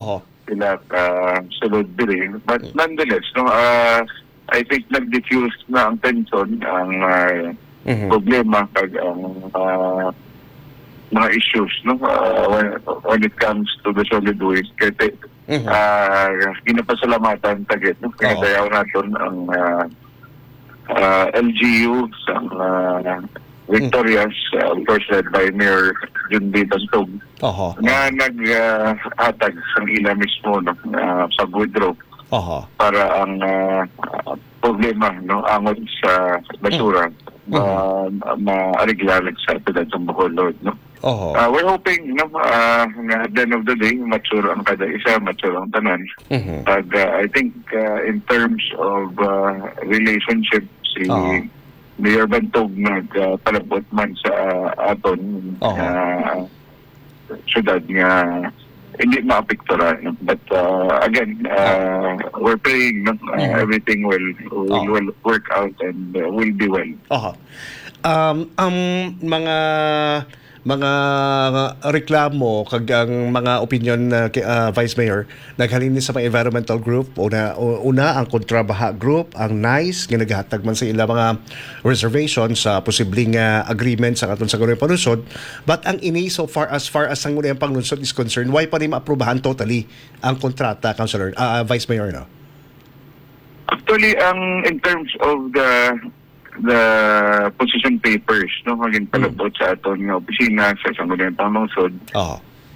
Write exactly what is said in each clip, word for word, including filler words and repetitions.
Oho. sila uh, sulod diri. But mm. nonetheless, no, uh, I think nag-diffuse na ang tension, ang uh, mm-hmm. problema kag ang uh, mga issues, no, uh, when, when it comes to the solid waste. Kaya mm-hmm. uh, ginapasalamatan tagit, no, kaya dayaw natin ang uh, uh, L G U sa uh, Victorias, uh, of course led by Mayor Junbi Bantog, uh-huh. na nag-atag uh, sa ila mismo, no, uh, sa withdraw uh-huh. para ang uh, problema, no, angon sa basura uh-huh. uh, ma-ariglalag sa ito sa Bacolod, no. Uh-huh. Uh, we're hoping, no, uh, na at the end of the day, mature ang kada isa, mature ang tanan. Uh-huh. But uh, I think uh, in terms of uh, relationship, si uh-huh. Mayor Bantog nagpalabot uh, man sa uh, aton uh-huh. uh, syudad nga hindi maapekturan. No? But uh, again, uh, we're praying, no? uh, uh-huh. everything will will, uh-huh. will work out and uh, will be well. Uh-huh. Um, ang mga mga reklamo kag ang mga opinion na uh, uh, Vice Mayor naghalin sa mga environmental group, una una ang kontrabaha group, ang NICE nga naghatag man sa ila mga reservation sa posibleng uh, agreement sa aton sa Sangguniang Panlunsod, but ang ini so far as far as Sangguniang Panlunsod is concerned, why pa rin maaprubahan totally ang kontrata, Councilor uh, Vice Mayor, no? Actually, ang in terms of the the position papers, no, maging palabot mm. sa aton nga opisina sa Sangguniang Panlunsod. Oh.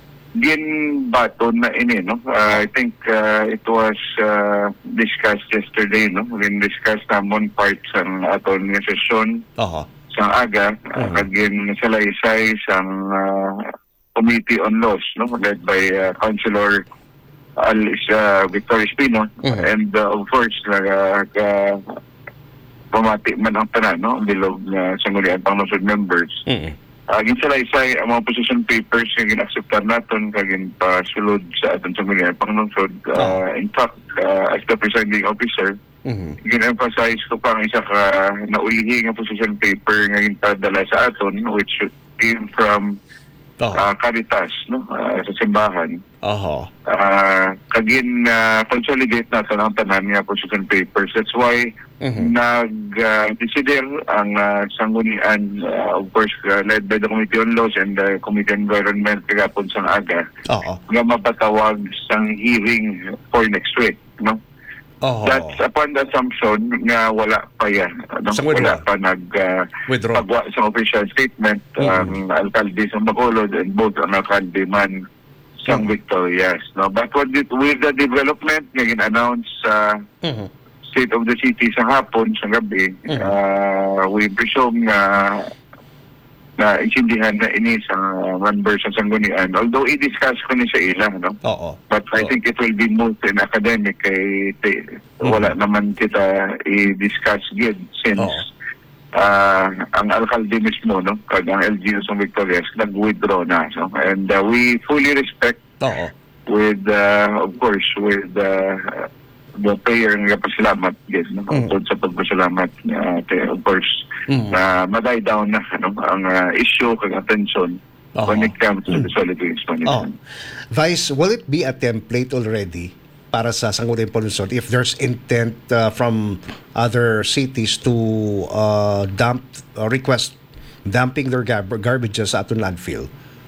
Ginbaton na ini, no. Uh, I think uh, it was uh, discussed yesterday, no. Gin discussed namon parts ang aton nga sesyon. Uh-huh. Sang aga, uh-huh. uh, gin salaysay sang uh, Committee on Laws, no, led by uh, Councilor Alice uh, Victoria Espino, uh-huh. and uh, of course uh, uh, pamati man ang tanan, no, bilog na uh, Sangguniang Panlunsod members. Mm-hmm. Uh, ginsalaysay ang mga position papers nga ginakseptar naton kag ginpasulod sa aton Sangguniang Panlunsod. Uh, oh. In fact, uh, as the presiding officer, mm-hmm. gin-emphasize ko pa ang isa ka naulihi nga position paper nga ginpadala sa aton, which came from oh. uh, Caritas, no, uh, sa simbahan. Oho. Uh, kagin uh, consolidate natin ang tanan nga position papers. That's why mm-hmm. nag-decider uh, ang uh, Sanggunian, uh, of course, uh, led by the Committee on Laws and the Committee on Environment kagapon sang aga, uh-huh. nga mapatawag sang hearing for next week, no? Uh-huh. That's upon the assumption nga wala pa yan. No? Wala pa nag-pagwa uh, sa official statement ang mm-hmm. um, alkalde sa Bacolod and both ang alkalde man sang mm-hmm. Victorias, no? But with, with the development nga gin-announce sa uh, mm-hmm. State of the City sa hapon, sa gabi, mm-hmm. uh, we presume na na insindihan na ini sa members sa Sanggunian. Although i-discuss ko ni sa ila, no? Oo. But I Oo. think it will be moved in academic kay mm-hmm. wala naman kita i-discuss good since uh, ang alkalde mismo, no, kag ang L G U sa Victorias nag-withdraw na, no? And uh, we fully respect Oo. with uh, of course with uh, the prayer nga pasalamat, yes, no, mm. sa pagpasalamat uh, of course mm. na maday down na, ano, ang uh, issue kag attention uh-huh. when it comes to mm. the solid waste management. Uh-huh. Vice, will it be a template already para sa Sangguniang Panlunsod if there's intent uh, from other cities to uh, dump uh, request dumping their gar- garbages sa aton landfill?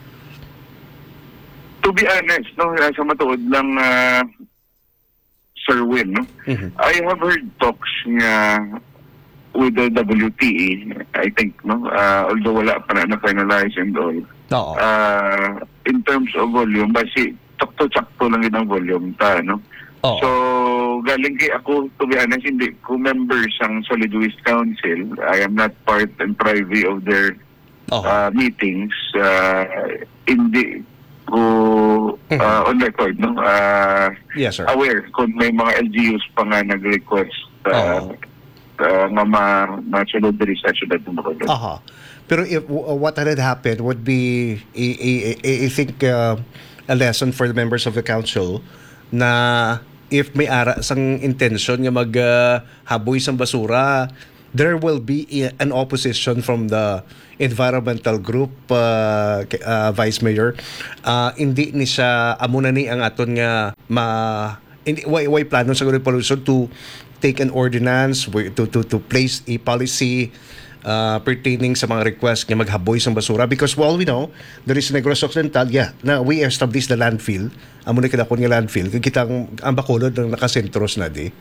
To be honest, no, sa matuod lang uh, Sir Win, no? Mm-hmm. I have heard talks nga with the W T E, I think, no? Uh, although wala pa na na-finalize and all. No. Uh, in terms of volume, basi, sakto-sakto lang yun ang volume ta, no? Oh. So, galing kay ako, to be honest, hindi ko members ang Solid Waste Council. I am not part and privy of their oh. uh, meetings. Uh, hindi ko uh, on record, no? Uh, yes, sir. Aware kung may mga L G Us pa nga nag-request uh, oh. uh, na ma-sunod diri sa syudad ng Bacolod. Aha. Pero if uh, what had happened would be, I, I, I think, uh, a lesson for the members of the council na if may ara sang intention nga maghaboy uh, sang basura there will be i- an opposition from the environmental group, uh, k- uh, Vice Mayor. Uh, hindi ni siya amuna ni ang aton nga ma hindi way way plano sa Gulay Pollution to take an ordinance wi- to to to place a policy uh, pertaining sa mga request nga maghaboy sa basura, because well we know there is Negros Occidental, yeah, na we established the landfill amo na kinakon nga landfill kag kitang ang Bacolod ang nakasentros na di.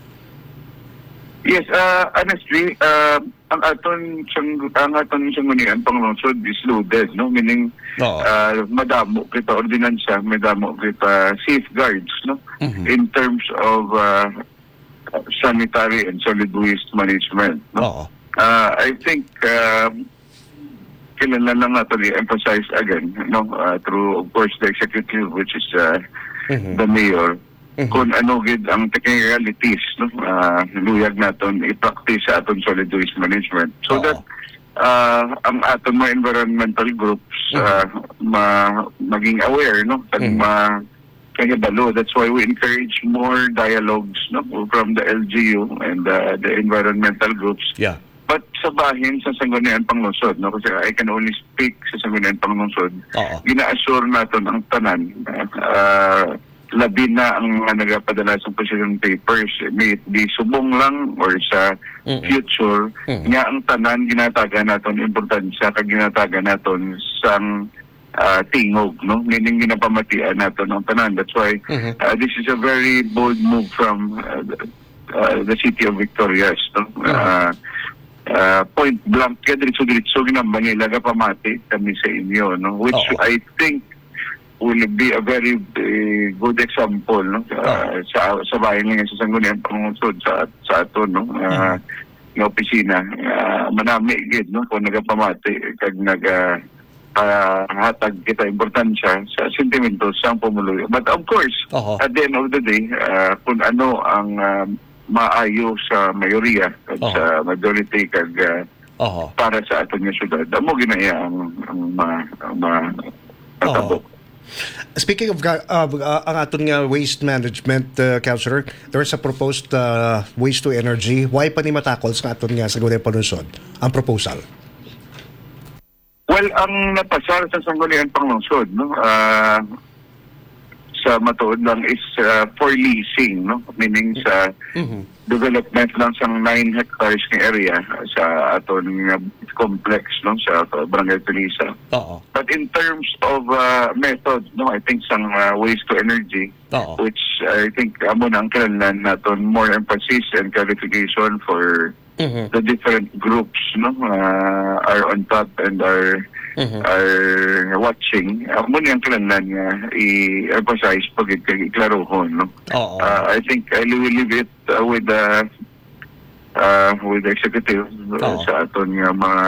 Yes, uh, honestly, uh, ang aton siyang ang aton siyang manian panglungsod is loaded, no? Meaning Oo. uh, madamo kita ordinansya, madamo kita safeguards, no? Mhm. In terms of uh, sanitary and solid waste management, no? Oo. Uh, I think uh, kailangan lang natin i-emphasize again, no? Uh, through of course the executive, which is uh, Mhm. the mayor, Mhm. kung ano gid ang technicalities, no, uh, luyag naton i-practice sa aton solid waste management so Oo. that uh, ang aton mga environmental groups uh, ma maging aware, no, kag Mhm. ma kahibalo. That's why we encourage more dialogues, no, from the L G U and uh, the environmental groups. Yeah. But sa bahin sa Sangguniang Panglungsod, no, kasi I can only speak sa Sangguniang Panglungsod, Oo. gina-assure naton ang tanan, uh, labi na ang mga nagapadala sa position papers, may it be subong lang or sa Mm-mm. future, Mm-mm. nga ang tanan ginataga naton importansya kag ginataga naton sang uh, tingog, no? Meaning ginapamatian naton ang tanan. That's why Mhm. uh, this is a very bold move from uh, the, uh, the city of Victorias, no? Uh, uh, point blank, kaya diritso-diritso ginambang ilaga pamati kami sa inyo, no? Which Oo. I think will be a very uh, good example, no, uh, sa sa bayan nga sa Sangguniang Panglungsod sa sa ato, no, uh, nga opisina, uh, manami gid, no, kung nagapamati kag naga uh, hatag kita importansya sa sentimento sa pumuluyo. But of course, Oo. at the end of the day, uh, kung ano ang uh, maayo sa mayoriya at Oo. sa majority kag uh, Oo. para sa aton nga syudad, amo ginaya ang ang ma, ma matabo. Speaking of ga- uh, uh, ang aton nga waste management, uh, Councilor, there's a proposed uh, waste to energy. Why pa ni matakol sa aton nga sa Gulay Panunsod ang proposal? Well, ang napasar sa Sangguniang Panglungsod, no, ah, sa matuod lang is ah, for leasing, no, meaning sa Mhm. development lang sa nine hectares ng area sa aton nga complex, no, sa Barangay Tulisa. Oo. But in terms of uh, method, no, I think sang uh, waste to energy, Oo. which I think amo na ang kailangan naton more emphasis and clarification for Mhm. the different groups, no, uh, are on top and are Mhm. are watching. Amo ni ang kailangan nga i-emphasize pag i-klarohon, no. Oo. Uh, I think I will leave it uh, with the uh, with the executive uh, Oo. sa aton nga mga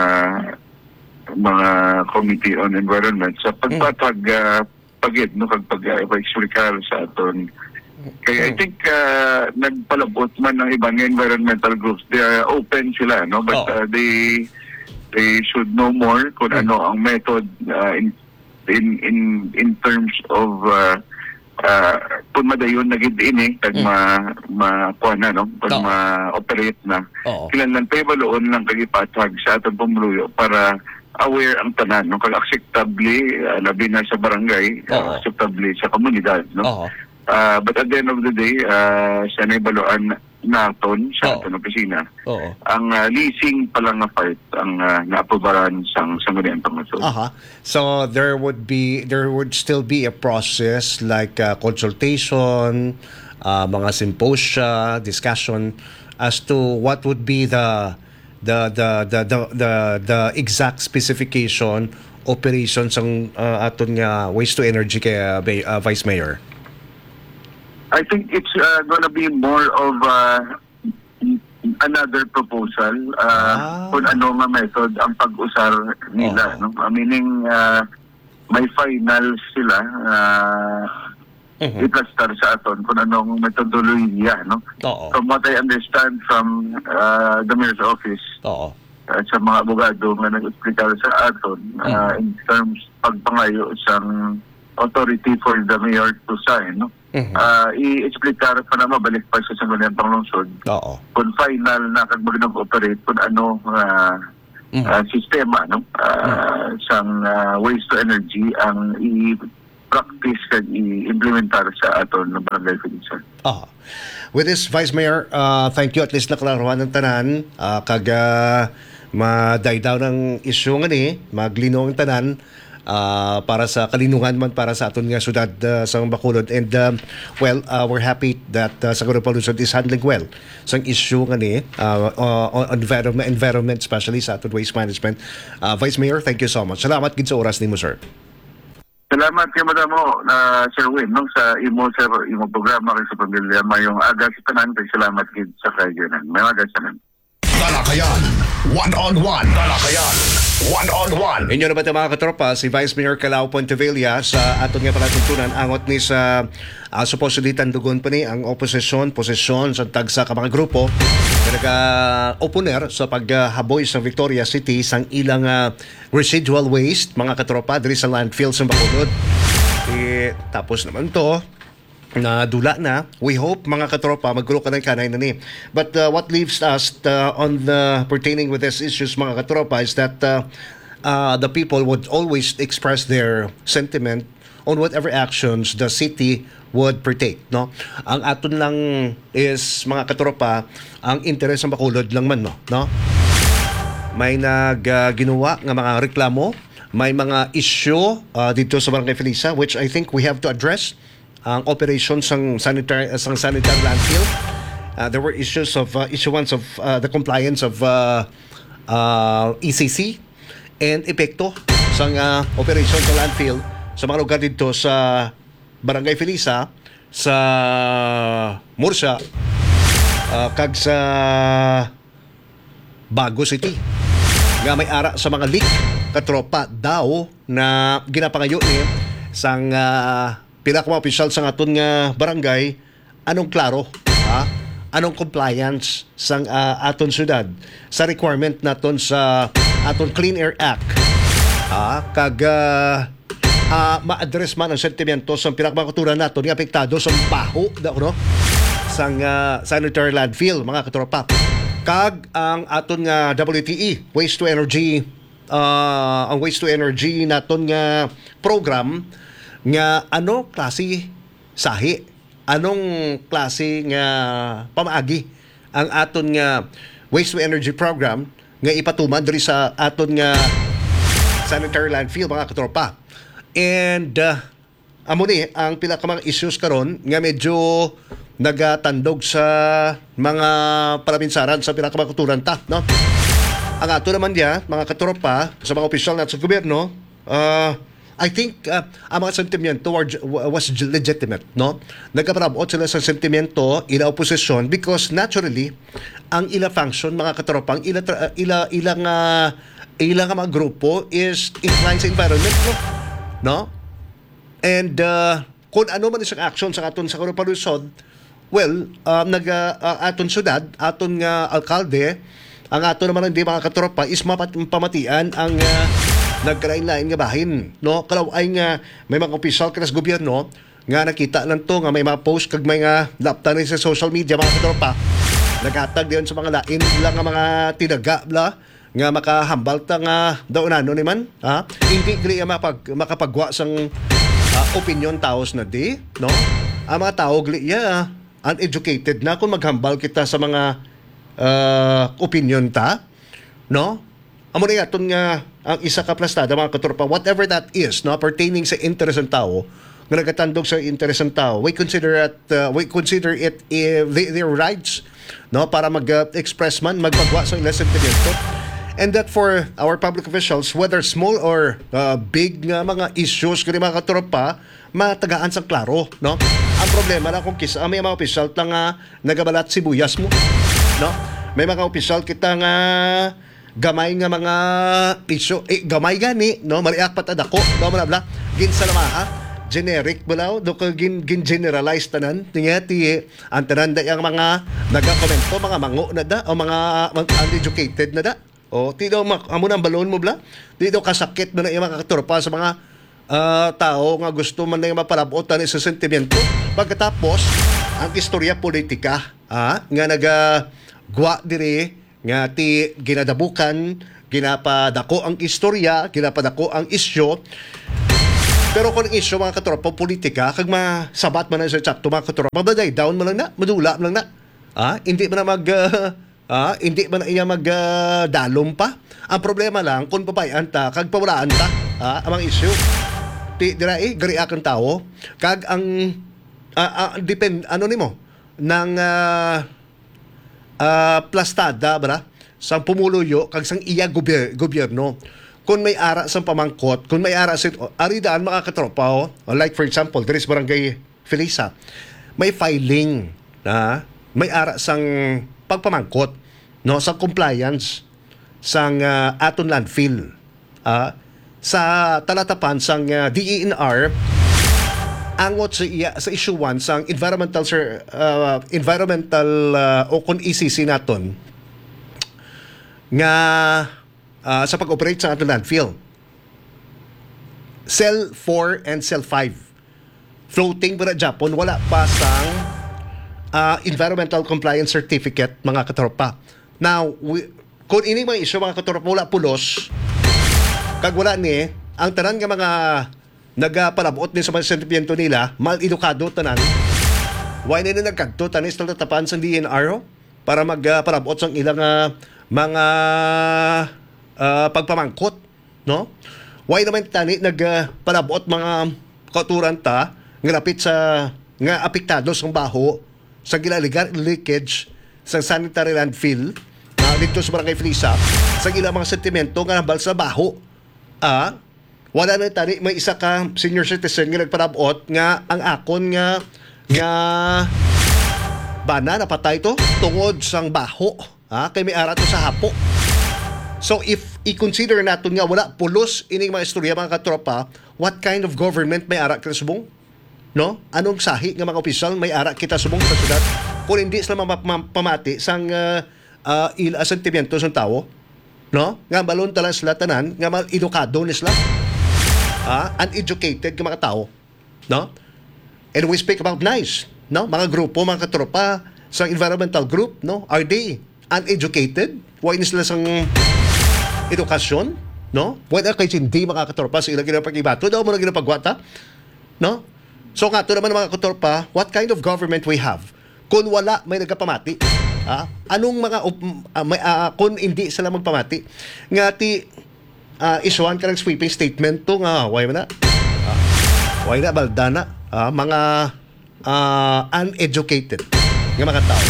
mga committee on environment sa pagpatag uh, pagid, no, kag pag-explicar sa aton. Kaya I think uh, nagpalabot man ng ibang environmental groups. They are open sila, no, but Oo. uh, they they should know more kung ano ang method uh, in in in in terms of uh, uh, kung madayon na gid ini kag Mm. ma ma kuha na, no, pag Oo. ma-operate na. Oo. Kailangan pa ibaloon lang kag ipatag sa atong pamuluyo para aware ang tanan, no, kag acceptably uh, labi na sa barangay, uh, Oo. acceptably sa komunidad, no. Oo. Uh, but at the end of the day, uh, sa naibaluan naton sa Oo. aton opisina, Oo. ang uh, leasing pala nga part ang uh, naaprobaran sang Sangguniang Panglungsod. Aha. So there would be there would still be a process like uh, consultation, uh, mga symposia, discussion as to what would be the the the the the the, the exact specification operations ng uh, aton nga waste to energy kay uh, Bay- uh, Vice Mayor. I think it's uh, gonna be more of uh, another proposal uh, Ah. kung ano nga method ang pag-usar nila, Oo. no? Uh, meaning uh, may final sila uh, Mhm. iplastar sa aton kung anong metodolohiya, no? Oo. From what I understand from uh, the mayor's office, Oo. uh, sa mga abogado nga nag-explicar sa aton uh, in terms pagpangayo sang authority for the mayor to sign, no? Mhm. Ah, i-explain karo pa na mabalik pa sa sangguniang panglungsod. Oo. Kung final na kagbag nag-operate kung ano ah, Mhm. ah, sistema, no? Ah, sang ah, waste to energy ang i-practice kag i-implementar sa aton ng Barangay Felisa. Ah. With this, Vice Mayor, uh, thank you at least naklarawan ng tanan. Uh, kag uh, maday daw ng isyu nga ni, maglino ang tanan uh, para sa kalinungan man para sa aton nga syudad uh, sa Bacolod. And um, well, uh, we're happy that uh, sa Grupo Luzon is handling well sa issue nga ni uh, uh, on environment, environment, especially sa aton waste management. Uh, Vice Mayor, thank you so much. Salamat gid sa oras nimo, sir. Salamat kay madamo na Sir Win no sa imo sir imo programa kay sa pamilya mayong aga sa tanan kay salamat gid sa kaiganan. May aga sa tanan. Talakayan, one-on-one. Talakayan, one-on-one. Inyo naman ito mga katropa, si Vice Mayor Calao Pontevilla sa aton nga palatuntunan angot ni sa uh, supposedly tandugon pa ni ang oposisyon, posisyon sa tagsa ka mga grupo na nag-oponer sa paghaboy sa Victoria City sang ilang uh, residual waste mga katropa diri sa landfill sa Bacolod. Eh, tapos naman to na dula na. We hope mga katropa maggulo ka ng kanay na ni. But uh, what leaves us uh, on the pertaining with these issues mga katropa is that uh, uh, the people would always express their sentiment on whatever actions the city would partake, no? Ang aton lang is mga katropa ang interes ng Bacolod lang man, no? no? May nag uh, ginawa nga mga reklamo, may mga issue uh, dito sa Barangay Felisa which I think we have to address ang operation sang sanitary uh, sang sanitary landfill. Uh, there were issues of uh, issuance of uh, the compliance of uh, uh, E C C and epekto sang uh, operation sa landfill sa mga lugar dito sa Barangay Felisa, sa Murcia, uh, kag sa Bago City. Nga may ara sa mga leak katropa daw na ginapangayo ni sang uh, pila ka mga opisyal sa aton nga barangay, anong klaro, ha? Anong compliance sang uh, aton syudad sa requirement naton sa aton Clean Air Act, ha? Kag uh, uh, ma-address man ang sentimento sa pinakmakaturan naton nga apektado sa baho daw, no? Sang uh, sanitary landfill mga katropa. Kag ang aton nga W T E, Waste to Energy, uh, ang Waste to Energy naton nga program nga ano klase sahi, anong klase nga pamaagi ang aton nga waste to energy program nga ipatuman diri sa aton nga sanitary landfill mga katropa. And uh, amo ni ang pila ka mga issues karon nga medyo nagatandog sa mga palabinsaran sa pila ka mga kuturan ta, no? Ang ato naman diya mga katropa sa mga opisyal na sa gobyerno, uh, I think uh, ang mga sentimento was legitimate, no? Nagkaparabot sila sa sentimento ila oposisyon because naturally ang ila function mga katropa, ang ila uh, ila ilang uh, ilang mga grupo is inclined sa environment, no? No? And uh, kung ano man isang action sa aton sa Grupo Luzon, well, uh, nag uh, aton syudad, aton nga uh, alkalde, ang ato naman hindi mga katropa is mapamatian ang uh, nagkalain-lain nga bahin, no? Kalaw ay nga may mga opisyal kanas gobyerno nga nakita lang to nga may mga post kag may nga laptan sa social media mga katropa naghatag diyon sa mga lain lang nga mga tinaga bla nga makahambal ta nga daw nano ni man, ha? Hindi dili mapag makapagwa sang uh, opinion taos na di, no? Ang mga tao gli ya uneducated na kung maghambal kita sa mga uh, opinion ta, no? Amo na yaton nga ang isa ka plastada mga katropa, whatever that is, no, pertaining sa interes ng tao, nga nagatandog sa interes ng tao, we consider it uh, we consider it uh, they, their rights, no, para mag-express man, magpagwa sa ilang sentimento. And that for our public officials, whether small or uh, big nga mga issues kani mga katropa, matagaan sa klaro, no? Ang problema na kung kisa may mga opisyal ta nga nagabalat sibuyas mo, no? May mga opisyal kita nga gamay nga mga issue, eh, gamay gani, no? Mariak patadako, no? Bla bla. Gin sa lamaha, generic bulaw, do ka gin, gin generalize tanan. Tinga ti ang tanan da yang mga nagakomento, mga mango na da o mga uneducated na da. O ti daw amo nang balon mo bla. Di daw kasakit na na yung mga katropa sa mga ah, tao nga gusto man na mapalabot ani sa sentimento. Pagkatapos ang istorya politika ah, nga naga gwa diri nga ti ginadabukan, ginapadako ang istorya, ginapadako ang isyo. Pero kung ang isyo mga katropa politika kag masabat man na sa chat mga katropa, mabaday down man lang na, madula man lang na. Ah, hindi man na mag uh, ah, hindi man na iya mag uh, dalom pa. Ang problema lang kung papayan ta kag pawalaan ta ah, amang isyu. Ti dira eh gari akong tao kag ang uh, uh, depend ano nimo ng uh, uh, plastada bara sa pumuluyo kag sang iya gobyerno, gobyerno. Kung may ara sa pamangkot, kung may ara sa aridaan mga katropa, oh, like for example, there is Barangay Felisa, may filing na may ara sang pagpamangkot no sa compliance sang uh, aton landfill uh, sa talatapan sang uh, D E N R angot sa iya sa issuean sang environmental sir, uh, environmental uh, o kung E C C naton nga uh, sa pag-operate sa aton landfill. Cell four and Cell five floating para Japon, wala pa sang uh, environmental compliance certificate mga katropa. Now, we, kung ini mga isyo mga katropa wala pulos, kag wala ni, ang tanan nga mga nagapalabot ni sa mga sentimiento nila, mal-edukado tanan, why nila nagkagto tanis na tatapan sa D N R para magpalabot sa ilang uh, mga uh, pagpamangkot, no? Why naman tani nagpalabot mga kauturan ta nga lapit sa nga apektado sa baho sa gilaligar leakage sa sanitary landfill na dito sa Barangay Felisa sa ilang mga sentimento nga nabal sa baho. Ah, wala na tani may isa ka senior citizen nga nagpalabot nga ang akon nga nga bana napatay to tungod sang baho. Ah, kay may ara to sa hapo. So if i-consider natin nga wala pulos ining mga istorya mga katropa, what kind of government may ara kita subong? No? Anong sahi nga mga opisyal may ara kita subong sa syudad? Kung hindi sila pamati sang uh, uh, ila sentimiento sa tao, no? Nga balon tala sila tanan, nga mal edukado ni sila. Ah, uneducated nga mga tao, no? And we speak about nice, no? Mga grupo, mga katropa sa environmental group, no? Are they uneducated? Why ni sila sang edukasyon, no? Wala kay hindi mga katropa sa ilang ginapag-ibato daw mo na ginapagwata, no? So nga to naman mga katropa, what kind of government we have? Kung wala may nagapamati, ah, anong mga uh, may, uh, kung hindi sila magpamati nga ti uh, isuan ka ng sweeping statement to nga why man na ah, why na baldana ah, mga uh, uneducated nga mga tao.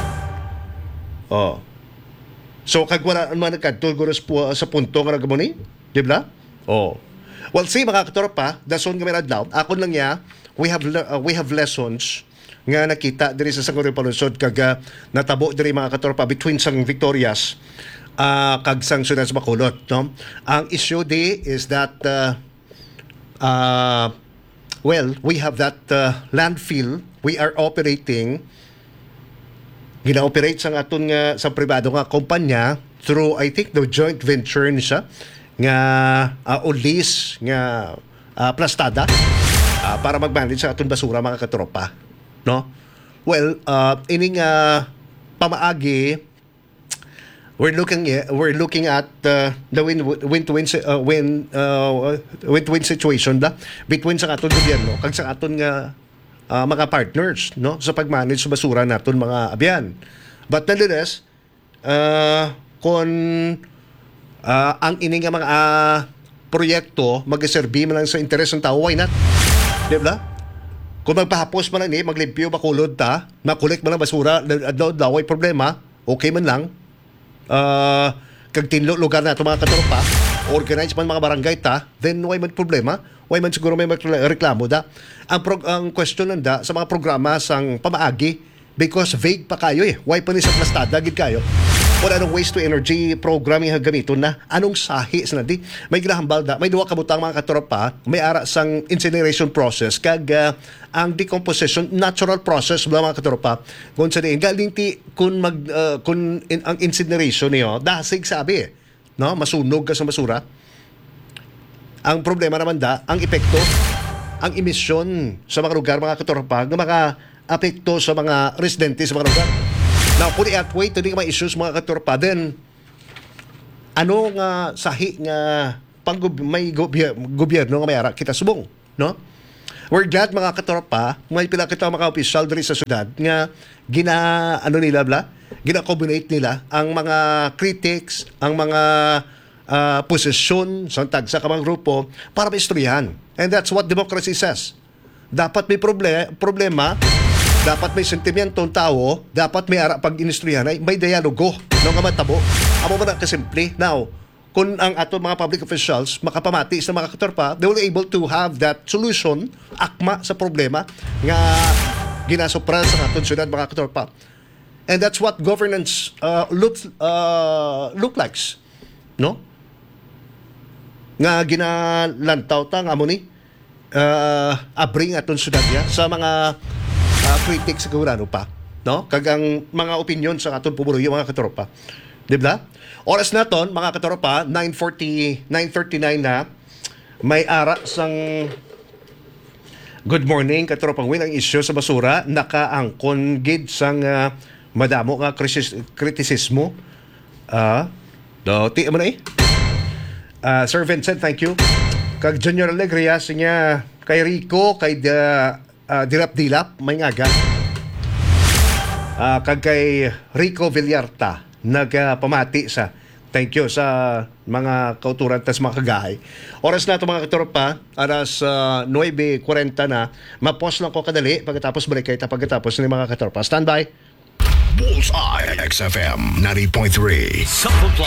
Oh. So kag wala man nagkadto guro sa punto nga nagamuni, di ba? Oh. Well, see mga katropa, dason nga may adlaw, akon lang ya, we have uh, we have lessons nga nakita diri sa Sangguniang Palunsod kag uh, natabo diri mga katropa between sang Victorias uh, kag sang Sunod sa Bacolod, no? Ang issue di is that uh, uh, well, we have that uh, landfill we are operating gina-operate sa aton nga sa pribado nga kumpanya through I think the joint venture ni siya nga uh, o lease nga uh, plastada uh, para mag-manage sa aton basura mga katropa, no? Well, uh, ining uh, pamaagi we're looking we're looking at uh, the win win to win uh, win uh, win to win situation da between sa aton gobyerno kag sa aton nga uh, mga partners, no, sa pag-manage sa basura naton mga abyan. But nonetheless, uh, kung uh, ang ini nga mga uh, proyekto mag-serbi man lang sa interes ng tao, why not? Di ba? Kung magpahapos man lang ni, maglimpyo, makulod ta, makulik man lang basura, daw ay problema, okay man lang. Uh, kag tinlo lugar na ito mga katropa, organize man mga barangay ta, then why man problema? Why man siguro may reklamo da? Ang, prog- ang question nanda sa mga programa sang pamaagi, because vague pa kayo eh. Why pa ni sa plastada, gid kayo? Wala anong waste to energy programming ang gamiton na? Anong sahi sa nadi? May ginahambal da, may duwa kabutang mga katropa, may ara sang incineration process, kag uh, ang decomposition, natural process mga katropa. Kung sa diin, galing ti, kung, mag, uh, kung in, ang incineration niyo, dasig sabi eh. No? Masunog ka sa basura. Ang problema naman da, ang epekto, ang emisyon sa mga lugar, mga katropa, ng mga apekto sa mga residente sa mga lugar. Now, kung i-atway, ito mga issues, mga katropa, then, ano nga sahi nga pang may goby- gobyerno nga may ara kita subong, no? We're glad, mga katropa, may pila kita mga opisyal diri sa syudad nga gina ano nila bla, gina-combinate nila ang mga critics, ang mga uh, posisyon sa tagsa ka mga grupo para maistoryahan. And that's what democracy says. Dapat may proble- problema, dapat may sentimiento ang tao, dapat may ara pag inistoryahan ay may dialogo no nga matabo. Amo man kasimple. Now, kung ang ato mga public officials makapamati sa mga katorpa, they will be able to have that solution, akma sa problema nga ginasopra sa aton syudad, mga katorpa. And that's what governance uh, looks uh, look likes, no? Nga ginalantaw ta nga mo ni uh, abring aton syudad ya sa mga uh, critics sigurado pa, no? Kagang mga opinion sa aton pumuloy, mga katorpa. Di ba? Oras na ton, mga katropa, nine forty, nine thirty-nine na, may ara sang good morning, katropang Will. Ang isyu sa basura, nakaangkon gid sang uh, madamo nga krisis, kritisismo. Ah, uh, ti mo na eh. Uh, Sir Vincent, thank you. Kag Junior Alegria, sinya kay Rico, kay da, uh, Dilap-Dilap, may ngaga. Uh, kag kay Rico Villarta, nagpamati sa thank you sa mga kauturan tas mga kagahay. Oras na ito, mga katropa, aras uh, nine forty na. Mapos lang ko kadali pagkatapos balik kayo pagkatapos ng mga katropa. Standby. Bullseye X F M ninety point three.